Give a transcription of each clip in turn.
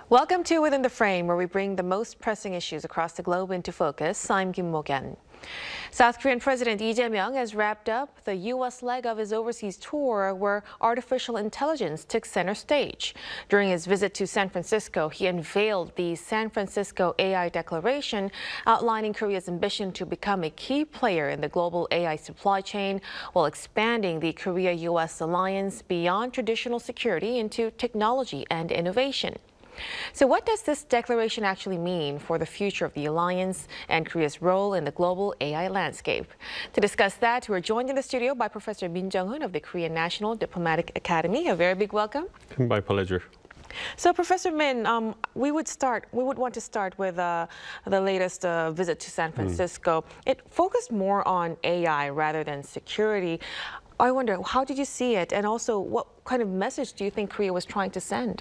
Welcome to Within the Frame, where we bring the most pressing issues across the globe into focus. I'm Kim Mo-kyeon. South Korean President Lee Jae-myung has wrapped up the U.S. leg of his overseas tour, where artificial intelligence took center stage. During his visit to San Francisco, he unveiled the San Francisco AI Declaration, outlining Korea's ambition to become a key player in the global AI supply chain, while expanding the Korea-U.S. alliance beyond traditional security into technology and innovation. So what does this declaration actually mean for the future of the alliance and Korea's role in the global AI landscape? To discuss that, we're joined in the studio by Professor Min Jung-hoon of the Korean National Diplomatic Academy. A very big welcome. My pleasure. So, Professor Min, we would want to start with the latest visit to San Francisco. It focused more on AI rather than security. I wonder, how did you see it? And also, what kind of message do you think Korea was trying to send?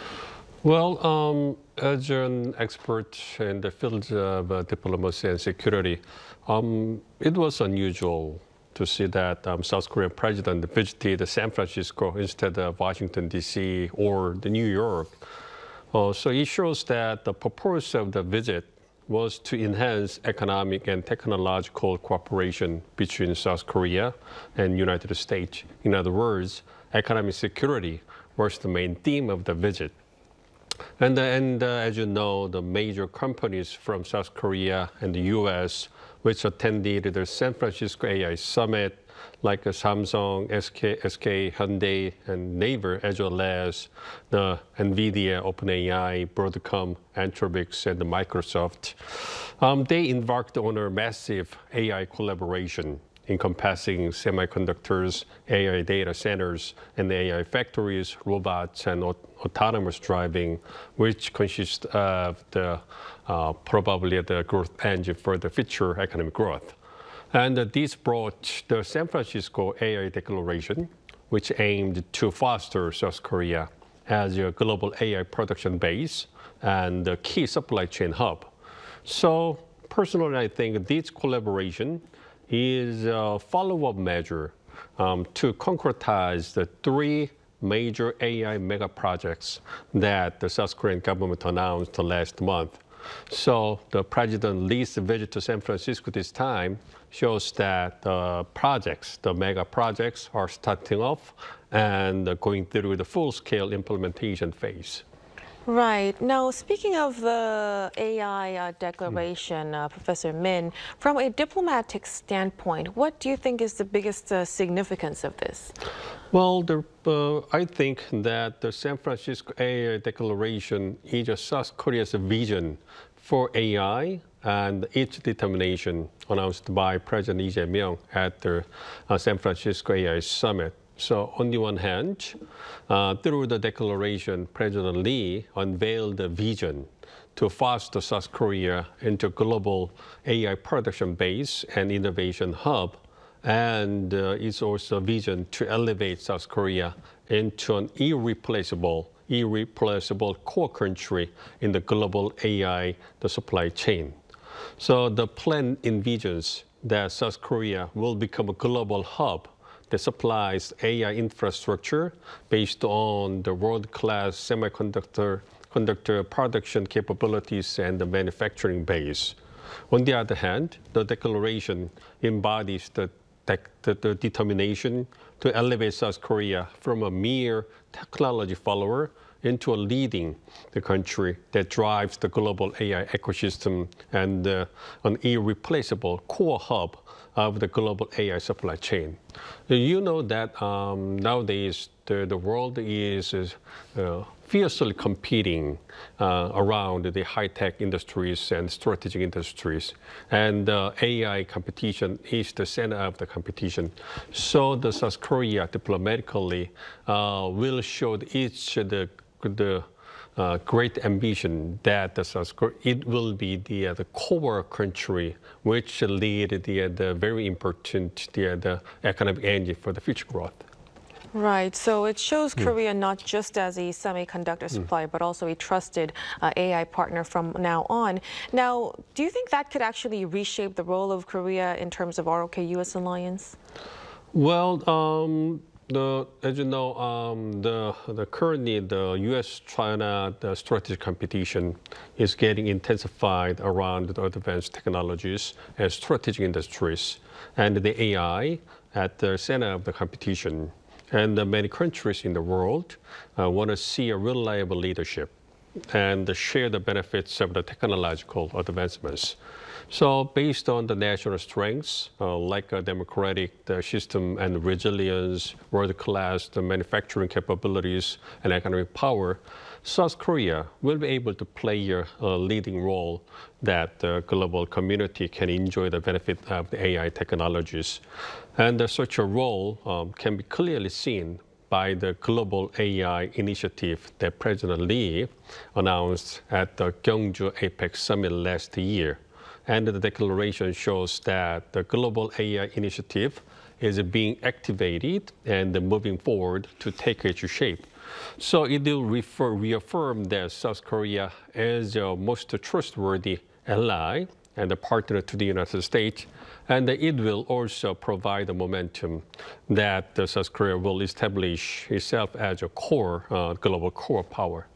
Well, as an expert in the fields of diplomacy and security, it was unusual to see that South Korean president visited San Francisco instead of Washington, D.C. or New York. So it shows that the purpose of the visit was to enhance economic and technological cooperation between South Korea and United States. In other words, economic security was the main theme of the visit. And as you know, the major companies from South Korea and the U.S. which attended the San Francisco AI Summit, like Samsung, SK Hyundai, and Naver, as well as the NVIDIA, OpenAI, Broadcom, Anthropic, and Microsoft, they embarked on a massive AI collaboration encompassing semiconductors, AI data centers, and AI factories, robots, and autonomous driving, which consists of the probably the growth engine for the future economic growth. And this brought the San Francisco AI Declaration, which aimed to foster South Korea as a global AI production base and a key supply chain hub. So personally, I think this collaboration is a follow-up measure to concretize the three major AI mega projects that the South Korean government announced last month. So the President Lee's visit to San Francisco this time shows that the mega projects are starting off and going through the full-scale implementation phase. Right. Now, speaking of the AI declaration, Professor Min, from a diplomatic standpoint, what do you think is the biggest significance of this? Well, I think that the San Francisco AI Declaration is South Korea's vision for AI and its determination announced by President Lee Jae-myung at the San Francisco AI Summit. So on the one hand, through the declaration, President Lee unveiled a vision to foster South Korea into a global AI production base and innovation hub. And it's also a vision to elevate South Korea into an irreplaceable core country in the global AI, the supply chain. So the plan envisions that South Korea will become a global hub that supplies AI infrastructure based on the world-class semiconductor production capabilities and the manufacturing base. On the other hand, the declaration embodies the determination to elevate South Korea from a mere technology follower into a leading the country that drives the global AI ecosystem and an irreplaceable core hub of the global AI supply chain. You know that nowadays the world is fiercely competing around the high-tech industries and strategic industries. And AI competition is the center of the competition. So the South Korea diplomatically will show the great ambition that it will be the core country which lead the very important the economic engine for the future growth. Right. So it shows Korea not just as a semiconductor supplier, but also a trusted AI partner from now on. Now, do you think that could actually reshape the role of Korea in terms of ROK-US alliance? Well, as you know, currently the U.S.-China strategic competition is getting intensified around the advanced technologies and strategic industries, and the AI at the center of the competition. And many countries in the world want to see a reliable leadership and share the benefits of the technological advancements. So based on the national strengths, like a democratic system and resilience, world-class manufacturing capabilities, and economic power, South Korea will be able to play a leading role that the global community can enjoy the benefit of the AI technologies. And such a role can be clearly seen by the Global AI Initiative that President Lee announced at the Gyeongju APEC Summit last year. And the declaration shows that the Global AI Initiative is being activated and moving forward to take its shape. So it will reaffirm that South Korea is the most trustworthy ally and a partner to the United States. And it will also provide the momentum that South Korea will establish itself as a global core power.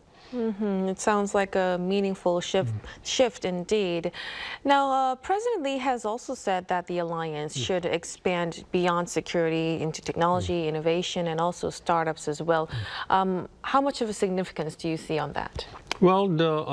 It sounds like a meaningful shift indeed. Now, President Lee has also said that the alliance should expand beyond security into technology, innovation, and also startups as well. How much of a significance do you see on that? Well,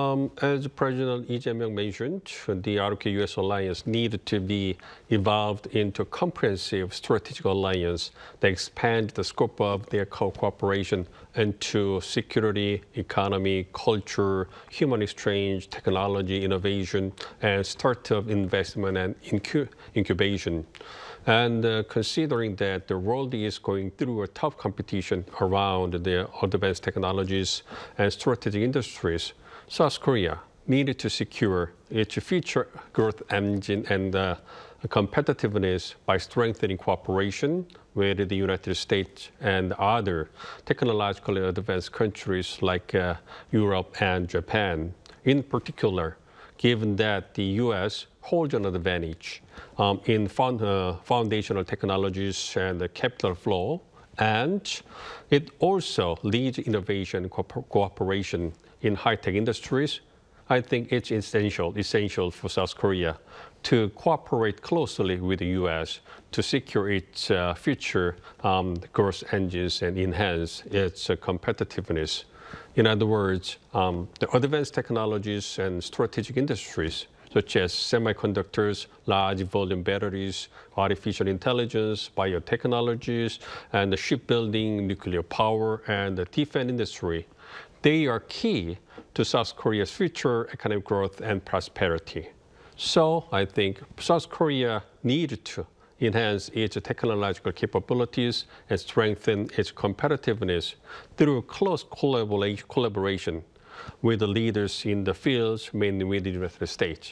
as President Lee Jae-myung mentioned, the ROK-US alliance needed to be evolved into a comprehensive strategic alliance that expands the scope of their cooperation into security, economy, culture, human exchange, technology, innovation, and startup investment and incubation. And considering that the world is going through a tough competition around the advanced technologies and strategic industries, South Korea needed to secure its future growth engine and competitiveness by strengthening cooperation with the United States and other technologically advanced countries like Europe and Japan. In particular, given that the U.S. holds an advantage in foundational technologies and the capital flow, and it also leads innovation cooperation in high-tech industries. I think it's essential for South Korea to cooperate closely with the U.S. to secure its future growth engines and enhance its competitiveness. In other words, the advanced technologies and strategic industries, such as semiconductors, large volume batteries, artificial intelligence, biotechnologies, and the shipbuilding, nuclear power, and the defense industry, they are key to South Korea's future economic growth and prosperity. So I think South Korea needs to enhance its technological capabilities and strengthen its competitiveness through close collaboration with the leaders in the fields, mainly with the United States.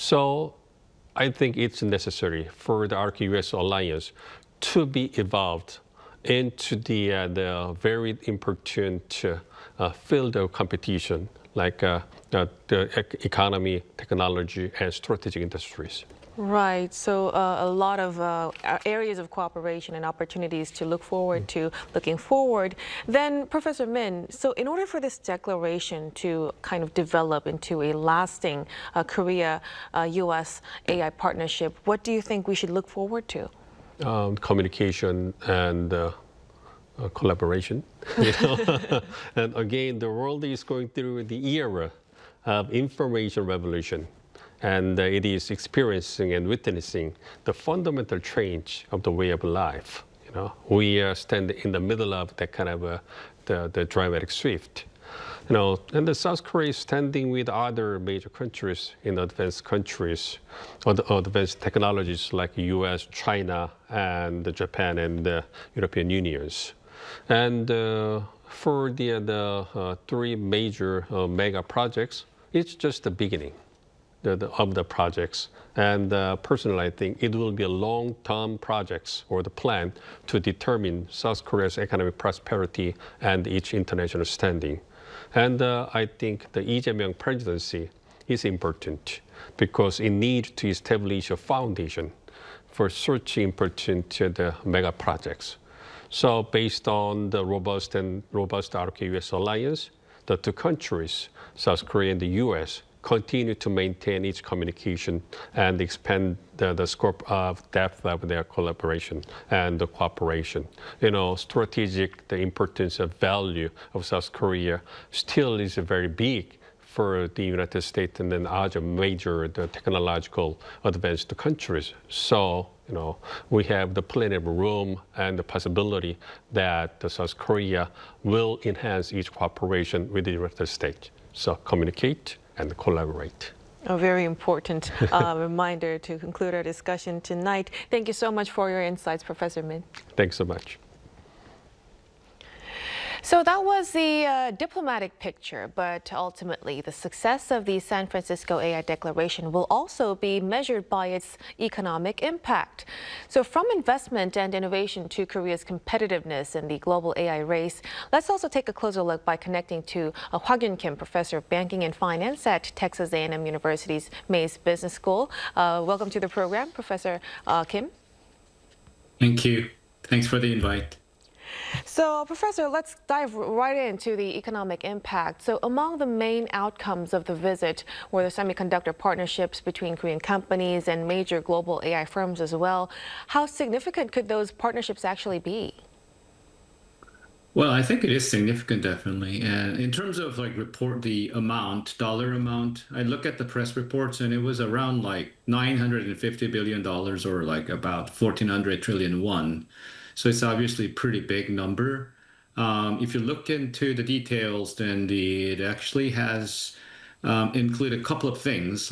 So I think it's necessary for the ROK-US alliance to be evolved into the very important field of competition, like the economy, technology, and strategic industries. Right. So a lot of areas of cooperation and opportunities to look forward to, looking forward. Then, Professor Min, so in order for this declaration to kind of develop into a lasting Korea-US AI partnership, what do you think we should look forward to? Communication and collaboration. And again, the world is going through the era of information revolution. And it is experiencing and witnessing the fundamental change of the way of life. We stand in the middle of that kind of the dramatic shift. And the South Korea is standing with other major countries in advanced countries, or the advanced technologies like U.S., China, and Japan and the European unions. And for the three major mega projects, it's just the beginning of the projects. And personally, I think it will be a long-term projects or the plan to determine South Korea's economic prosperity and its international standing. And I think the Lee Jae-myung presidency is important because it needs to establish a foundation for such important mega projects. So based on the robust ROK-US alliance, the two countries, South Korea and the US, continue to maintain each communication and expand the scope of depth of their collaboration and the cooperation. The importance of value of South Korea still is very big for the United States and then other major technological advanced countries. So, we have the plenty of room and the possibility that South Korea will enhance each cooperation with the United States. So communicate and collaborate. A very important reminder to conclude our discussion tonight. Thank you so much for your insights, Professor Min. Thanks so much. So that was the diplomatic picture, but ultimately the success of the San Francisco AI Declaration will also be measured by its economic impact. So from investment and innovation to Korea's competitiveness in the global AI race, let's also take a closer look by connecting to Hwag Yun Kim, Professor of Banking and Finance at Texas A&M University's Mays Business School. Welcome to the program, Professor Kim. Thank you. Thanks for the invite. So, Professor, let's dive right into the economic impact. So, among the main outcomes of the visit were the semiconductor partnerships between Korean companies and major global AI firms as well. How significant could those partnerships actually be? Well, I think it is significant, definitely. And in terms of the dollar amount, I look at the press reports and it was around $950 billion or about 1,400 trillion won. So it's obviously a pretty big number. If you look into the details, then it actually has included a couple of things,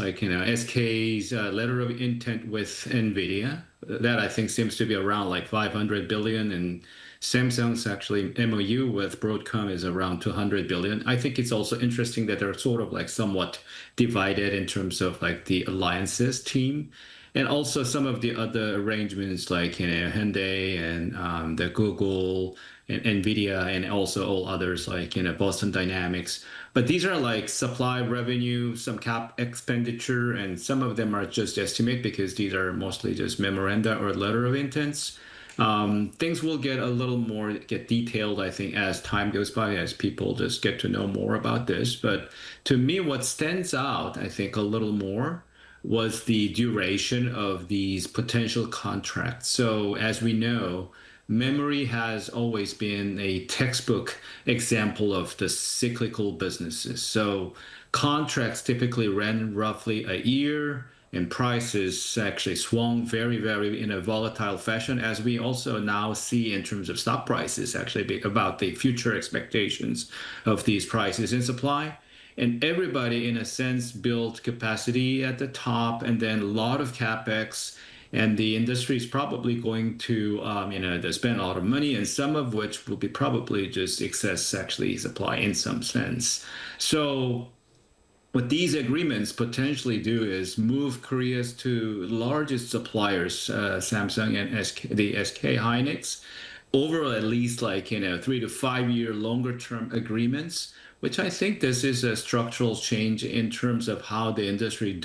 SK's letter of intent with NVIDIA. That I think seems to be around 500 billion, and Samsung's actually MOU with Broadcom is around 200 billion. I think it's also interesting that they're sort of somewhat divided in terms of the alliances team. And also some of the other arrangements Hyundai and the Google and NVIDIA and also all others Boston Dynamics. But these are supply revenue, some cap expenditure, and some of them are just estimate because these are mostly just memoranda or letter of intents. Things will get a little more detailed, I think, as time goes by, as people just get to know more about this. But to me, what stands out, I think, a little more was the duration of these potential contracts. So as we know, memory has always been a textbook example of the cyclical businesses. So contracts typically ran roughly a year, and prices actually swung very, very in a volatile fashion, as we also now see in terms of stock prices, actually about the future expectations of these prices in supply. And everybody, in a sense, built capacity at the top, and then a lot of capex. And the industry is probably going to, to spend a lot of money, and some of which will be probably just excess actually supply in some sense. So what these agreements potentially do is move Korea's two largest suppliers, Samsung and the SK Hynix, over at least 3 to 5 year longer term agreements, which I think this is a structural change in terms of how the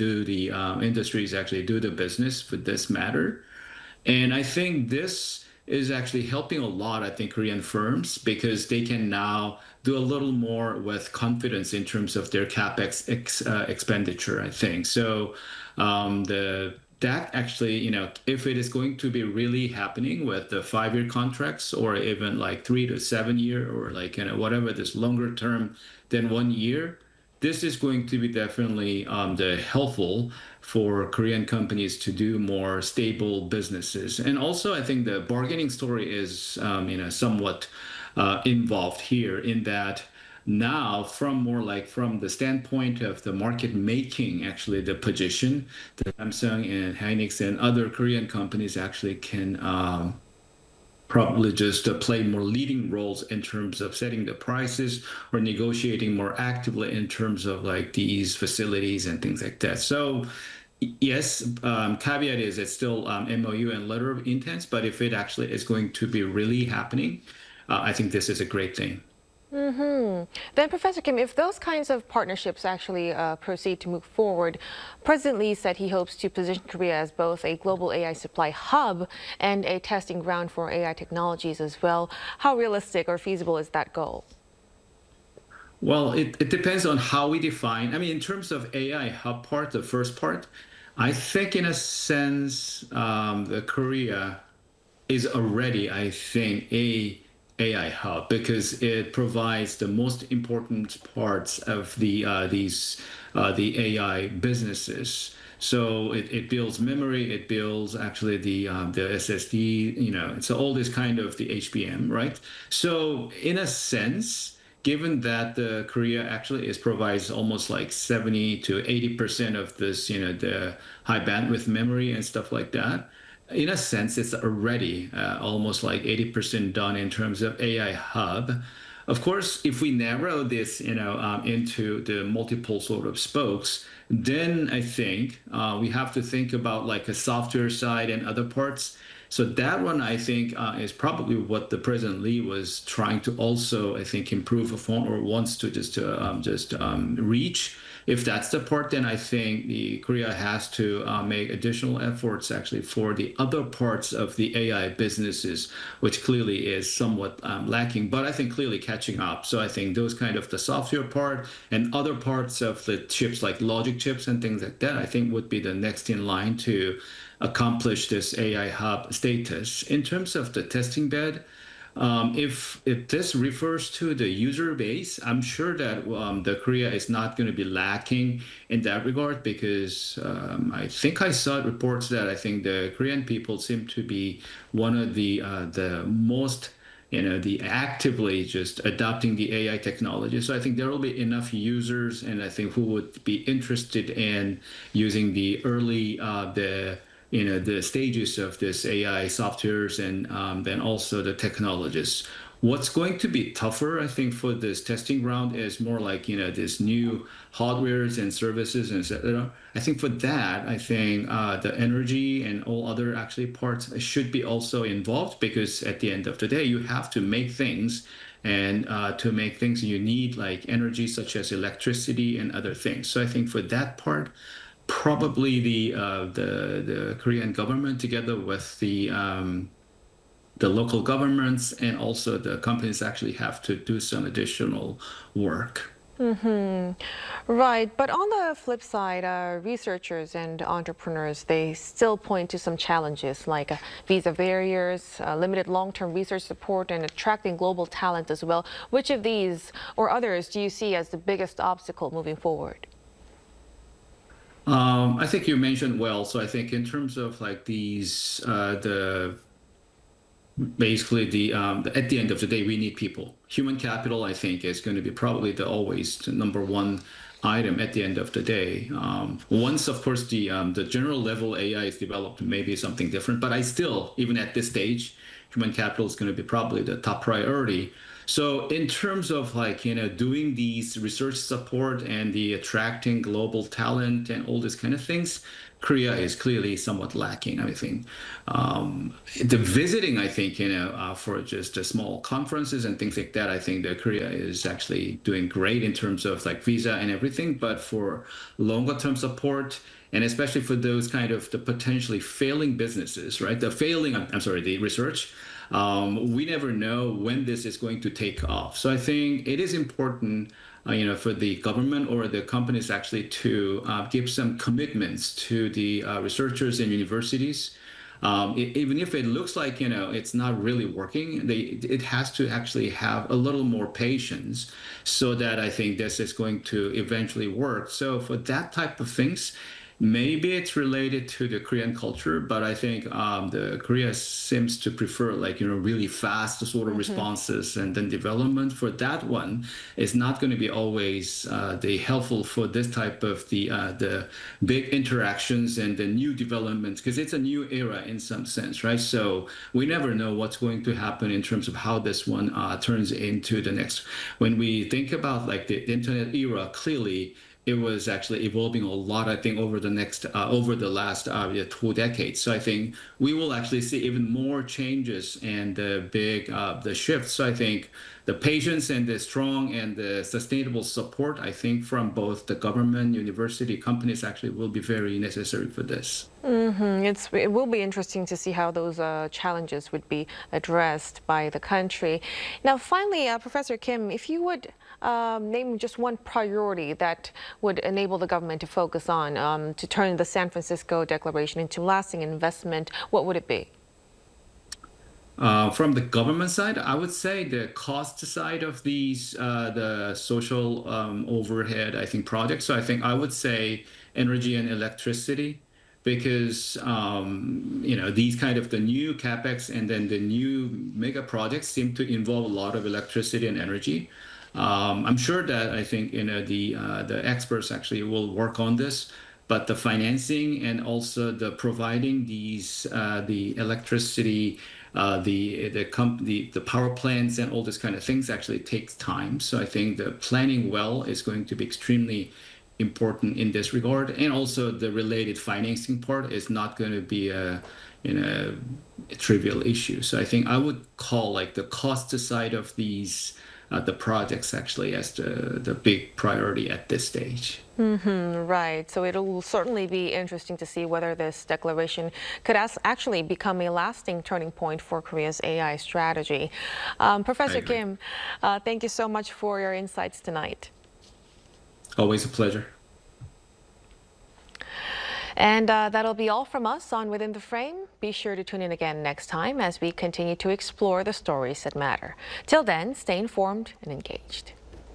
industries actually do the business for this matter. And I think this is actually helping a lot, I think, Korean firms, because they can now do a little more with confidence in terms of their capex expenditure, I think. So that actually, if it is going to be really happening with the 5 year contracts or even 3 to 7 year or whatever this longer term than 1 year, this is going to be definitely helpful for Korean companies to do more stable businesses. And also, I think the bargaining story is somewhat involved here in that now from the standpoint of the market making, actually the position, the Samsung and Hynix and other Korean companies actually can probably just play more leading roles in terms of setting the prices or negotiating more actively in terms of these facilities and things like that. So yes, caveat is it's still MOU and letter of intents, but if it actually is going to be really happening, I think this is a great thing. Then, Professor Kim, if those kinds of partnerships actually proceed to move forward, President Lee said he hopes to position Korea as both a global AI supply hub and a testing ground for AI technologies as well. How realistic or feasible is that goal? Well, it depends on how we define. I mean, in terms of AI hub part, the first part, I think in a sense, the Korea is already, I think, a AI hub because it provides the most important parts of the AI businesses. So it builds memory, it builds actually the SSD, so all this kind of the HBM, right? So in a sense, given that the Korea actually is provides almost like 70 to 80% of this, the high bandwidth memory and stuff like that. In a sense, it's already almost like 80% done in terms of AI hub. Of course, if we narrow this, into the multiple sort of spokes, then I think we have to think about like a software side and other parts. So that one, I think, is probably what the President Lee was trying to also, I think, improve upon or wants to just reach. If that's the part, then I think the Korea has to make additional efforts actually for the other parts of the AI businesses, which clearly is somewhat lacking, but I think clearly catching up. So I think those kind of the software part and other parts of the chips like logic chips and things like that, I think would be the next in line to accomplish this AI hub status. In terms of the testing bed, if this refers to the user base, I'm sure that the Korea is not going to be lacking in that regard because I think I saw reports that I think the Korean people seem to be one of the most the actively just adopting the AI technology. So I think there will be enough users, and I think who would be interested in using the early the stages of this AI softwares and then also the technologies. What's going to be tougher, I think, for this testing round is more like, this new hardwares and services and et cetera. I think for that, I think the energy and all other actually parts should be also involved because at the end of the day, you have to make things and to make things you need like energy such as electricity and other things. So I think for that part, probably the Korean government together with the local governments and also the companies actually have to do some additional work. Right, but on the flip side, researchers and entrepreneurs, they still point to some challenges like visa barriers, limited long-term research support, and attracting global talent as well. Which of these or others do you see as the biggest obstacle moving forward? I think you mentioned well. So I think in terms of like these, the basically at the end of the day, we need people. Human capital, I think, is going to be probably the always the number one item at the end of the day. Once, of course, the general level AI is developed, maybe something different. But I still, even at this stage, human capital is going to be probably the top priority. So in terms of like, doing these research support and the attracting global talent and all these kind of things, Korea is clearly somewhat lacking, I think. The visiting, I think, for just the small conferences and things like that, I think that Korea is actually doing great in terms of like visa and everything. But for longer term support, and especially for those kind of the potentially failing businesses, right? I'm sorry, the research. We never know when this is going to take off. So I think it is important, for the government or the companies actually to give some commitments to the researchers and universities. Even if it looks like, it's not really working, it has to actually have a little more patience so that I think this is going to eventually work. So for that type of things, maybe it's related to the Korean culture, but I think the Korea seems to prefer like really fast sort of responses and then development. For that one is not going to be always the helpful for this type of the big interactions and the new developments because it's a new era in some sense, right? So we never know what's going to happen in terms of how this one turns into the next. When we think about like the internet era, clearly it was actually evolving a lot, I think, over the last 2 decades. So I think we will actually see even more changes and the big the shifts. So I think the patience and the strong and the sustainable support, I think, from both the government, university, companies actually will be very necessary for this. It will be interesting to see how those challenges would be addressed by the country. Now, finally, Professor Kim, if you would name just one priority that would enable the government to focus on to turn the San Francisco Declaration into lasting investment, what would it be? From the government side, I would say the cost side of these, the social overhead, I think, projects. So I think I would say energy and electricity, because these kind of the new capex and then the new mega projects seem to involve a lot of electricity and energy. I'm sure that I think the experts actually will work on this. But the financing and also the providing these the electricity, the power plants and all this kind of things actually takes time. So I think the planning well is going to be extremely important in this regard, and also the related financing part is not going to be a trivial issue. So I think I would call like the cost side of these the projects actually as the big priority at this stage. Right. So it'll certainly be interesting to see whether this declaration could actually become a lasting turning point for Korea's AI strategy. Professor Kim, thank you so much for your insights tonight. Always a pleasure. And that'll be all from us on Within the Frame. Be sure to tune in again next time as we continue to explore the stories that matter. Till then, stay informed and engaged.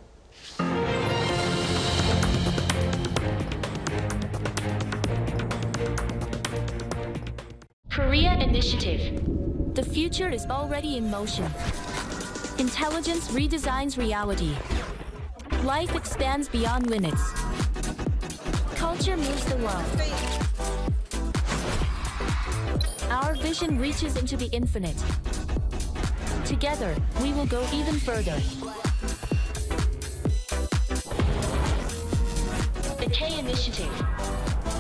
Korea Initiative. The future is already in motion. Intelligence redesigns reality. Life expands beyond limits. Culture moves the world. Our vision reaches into the infinite. Together, we will go even further. The K Initiative.